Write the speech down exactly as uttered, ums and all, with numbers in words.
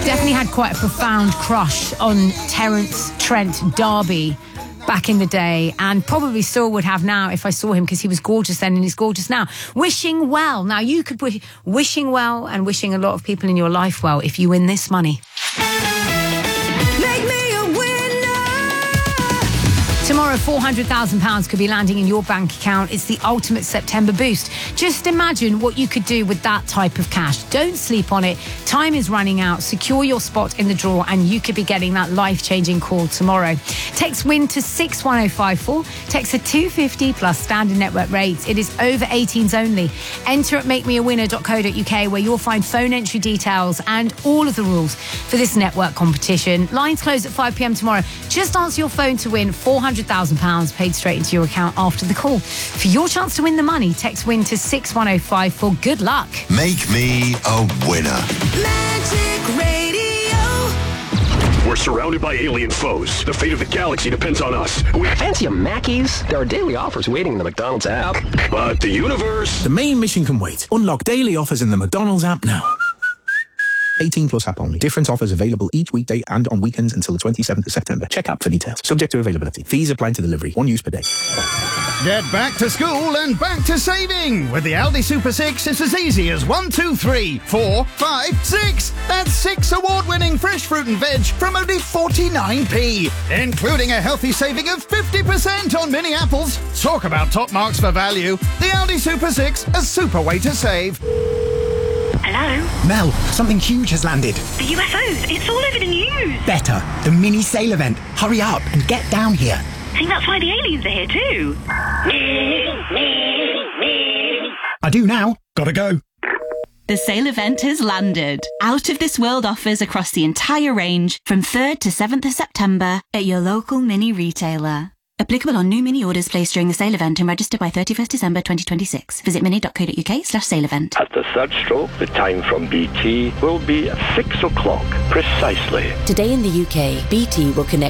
Definitely had quite a profound crush on Terence Trent D'Arby back in the day, and probably still would have now if I saw him, because he was gorgeous then and he's gorgeous now. Wishing well. Now you could wish wishing well and wishing a lot of people in your life well if you win this money. Make me a winner! Tomorrow, four hundred thousand pounds could be landing in your bank account. It's the ultimate September boost. Just imagine what you could do with that type of cash. Don't sleep on it. Time is running out. Secure your spot in the draw and you could be getting that life-changing call tomorrow. Text WIN to six one oh five four. Text a two fifty plus standard network rates. It is over eighteens only. Enter at make me a winner dot co dot uk where you'll find phone entry details and all of the rules for this network competition. Lines close at five p.m. tomorrow. Just answer your phone to win four hundred thousand pounds paid straight into your account after the call. For your chance to win the money, text WIN to six one oh five four. Good luck. Make me a winner. Magic Radio. We're surrounded by alien foes. The fate of the galaxy depends on us. We fancy a Mackey's? There are daily offers waiting in the McDonald's app. But the universe... The main mission can wait. Unlock daily offers in the McDonald's app now. eighteen plus app only. Different offers available each weekday and on weekends until the twenty-seventh of September. Check app for details. Subject to availability. Fees apply to delivery. One use per day. Get back to school and back to saving. With the Aldi Super six, it's as easy as one, two, three, four, five, six. That's six award-winning fresh fruit and veg from only forty-nine p, including a healthy saving of fifty percent on mini apples. Talk about top marks for value. The Aldi Super six, a super way to save. Hello? Mel, something huge has landed. The U F Os. It's all over the news. Better. The mini sale event. Hurry up and get down here. I think that's why the aliens are here too. I do now. Gotta go. The sale event has landed. Out of this world offers across the entire range from third to seventh of September at your local mini retailer. Applicable on new mini orders placed during the sale event and registered by thirty-first December twenty twenty-six. Visit mini dot co dot uk slash sale event. At the third stroke, the time from B T will be six o'clock precisely. Today in the U K, B T will connect